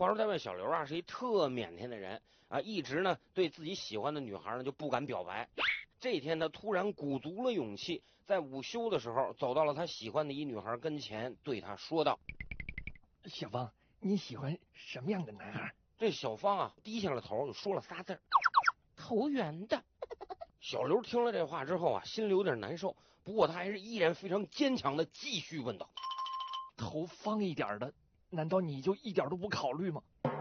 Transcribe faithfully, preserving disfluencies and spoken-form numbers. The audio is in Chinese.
话说在外，小刘啊是一特腼腆的人啊，一直呢对自己喜欢的女孩呢就不敢表白。这天他突然鼓足了勇气，在午休的时候走到了他喜欢的一女孩跟前，对她说道： 小芳，你喜欢什么样的男孩？ 这小芳啊低下了头，就说了仨字：头圆的。小刘听了这话之后啊，心里有点难受，不过他还是依然非常坚强的继续问道： 头方一点的，难道你就一点都不考虑吗？